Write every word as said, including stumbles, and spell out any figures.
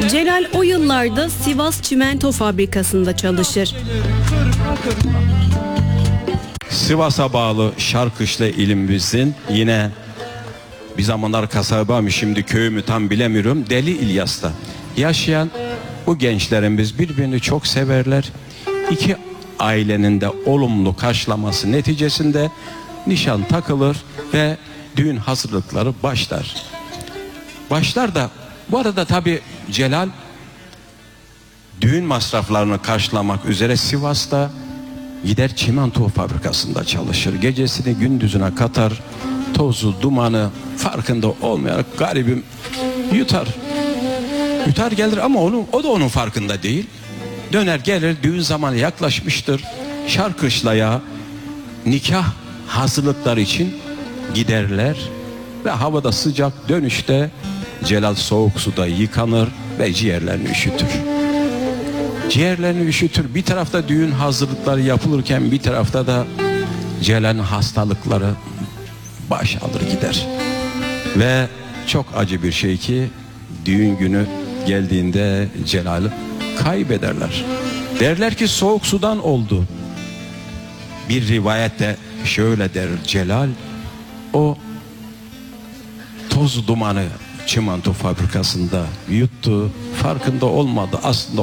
Celal o yıllarda Sivas Çimento Fabrikası'nda çalışır. Sivas'a bağlı Şarkışla ilimizin yine bir zamanlar kasaba mı şimdi köyü mü tam bilemiyorum, Deli İlyas'ta yaşayan bu gençlerimiz birbirini çok severler. İki ailenin de olumlu karşılaması neticesinde nişan takılır ve düğün hazırlıkları başlar. Başlar da bu arada tabi Celal düğün masraflarını karşılamak üzere Sivas'ta gider çimento fabrikasında çalışır. Gecesini gündüzüne katar, tozu dumanı farkında olmayarak garibim yutar. Yutar gelir ama onu, o da onun farkında değil. Döner gelir, düğün zamanı yaklaşmıştır. Şarkışla'ya nikah hazırlıkları için giderler ve havada sıcak, dönüşte Celal soğuk suda yıkanır ve ciğerlerini üşütür. Ciğerlerini üşütür. Bir tarafta düğün hazırlıkları yapılırken bir tarafta da Celal'in hastalıkları baş alır gider. Ve çok acı bir şey ki düğün günü geldiğinde Celal'i kaybederler. Derler ki soğuk sudan oldu. Bir rivayette şöyle der Celal, o toz dumanı çimento fabrikasında yuttu, farkında olmadı, aslında